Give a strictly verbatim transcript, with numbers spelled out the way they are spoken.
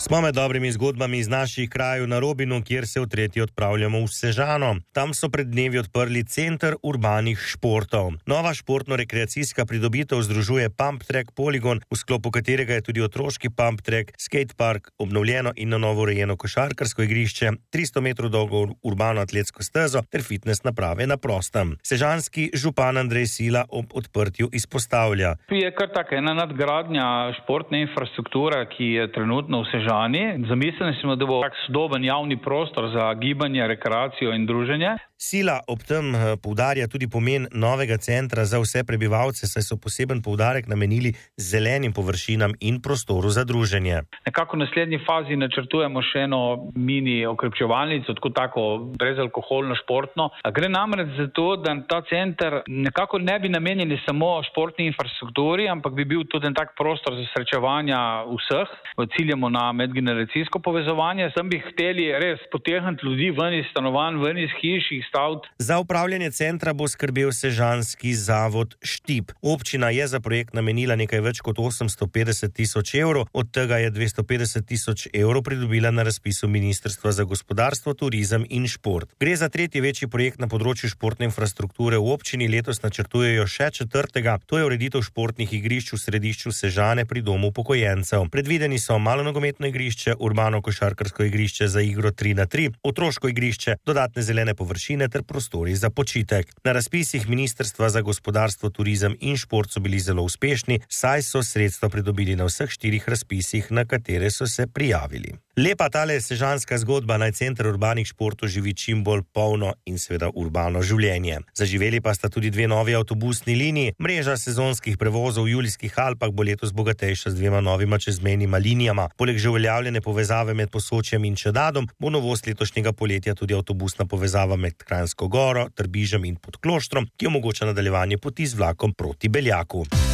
Smo med dobrimi zgodbami iz naših krajev na Robinu, kjer se v tretji odpravljamo v Sežano. Tam so pred dnevi odprli center urbanih športov. Nova športno-rekreacijska pridobitev združuje Pump Track Poligon, v sklopu katerega je tudi otroški Pump Track, skate park, obnovljeno in na novo urejeno košarkarsko igrišče, tristo metrov dolgo urbano atletsko stezo ter fitness naprave na prostem. Sežanski župan Andrej Sila ob odprtju izpostavlja. Je kar taka ena nadgradnja športne infrastrukture, ki je trenutno v Sežani. Zamislili smo, da bo tak sodoben javni prostor za gibanje, rekreacijo in druženje. Sila ob tem poudarja tudi pomen novega centra za vse prebivalce, saj so poseben poudarek namenili zelenim površinam in prostoru za druženje. Nekako v naslednji fazi načrtujemo še eno mini okrepčevalnico, tako tako brezalkoholno športno. Gre namreč za to, da ta center nekako ne bi namenjeni samo športni infrastrukturi, ampak bi bil tudi en tak prostor za srečevanja vseh. Ciljamo na medgeneracijsko povezovanje. Sem bi hteli res potegniti ljudi ven iz stanovanj, ven iz hiš, jih staviti. Za upravljanje centra bo skrbel sežanski zavod Štip. Občina je za projekt namenila nekaj več kot osemsto petdeset tisoč evrov, od tega je dvesto petdeset tisoč evrov pridobila na razpisu Ministrstva za gospodarstvo, turizem in šport. Gre za tretji večji projekt na področju športne infrastrukture v občini, letos načrtujejo še četrtega, to je ureditev športnih igrišč v središču Sežane pri domu upokojencev. Predvideni so malonogometno igrišče, urbano košarkarsko igrišče za igro tri na tri, otroško igrišče, dodatne zelene površine ter prostori za počitek. Na razpisih Ministrstva za gospodarstvo, turizem in šport so bili zelo uspešni, saj so sredstva pridobili na vseh štirih razpisih, na katere so se prijavili. Lepa tale sežanska zgodba, naj center urbanih športov živi čim bolj polno in seveda urbano življenje. Zaživeli pa sta tudi dve novi avtobusni liniji. Mreža sezonskih prevozov v Julijskih Alpah bo letos bogatejša z dvema novima čezmejnima linijama. Poleg že uveljavljene povezave med Posočjem in Čedadom bo novost letošnjega poletja tudi avtobusna povezava med Kranjsko Goro, Trbižem in Podkloštrom, ki omogoča nadaljevanje poti z vlakom proti Beljaku.